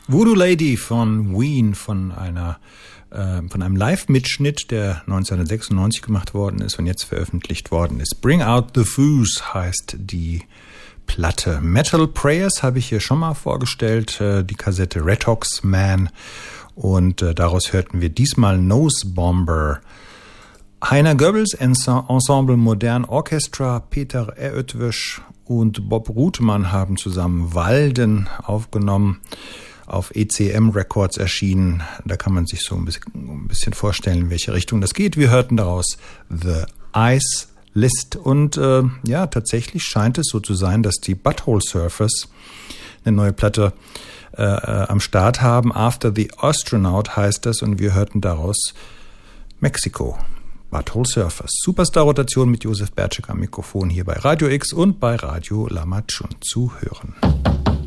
Voodoo Lady von Ween, von einem Live-Mitschnitt, der 1996 gemacht worden ist und jetzt veröffentlicht worden ist. Bring Out the Foos heißt die Platte. Metal Prayers habe ich hier schon mal vorgestellt, die Kassette Red Hawks Man, und daraus hörten wir diesmal Nose Bomber. Heiner Goebbels, Ensemble Modern Orchestra, Peter Eötvös und Bob Ruthmann haben zusammen Walden aufgenommen, auf ECM Records erschienen. Da kann man sich so ein bisschen vorstellen, in welche Richtung das geht. Wir hörten daraus The Ice List. Und tatsächlich scheint es so zu sein, dass die Butthole Surfers eine neue Platte am Start haben. After the Astronaut heißt das, und wir hörten daraus Mexiko. Butthole Surfers. Superstar-Rotation mit Josef Bertschek am Mikrofon hier bei Radio X und bei Radio Lammatschun zu hören.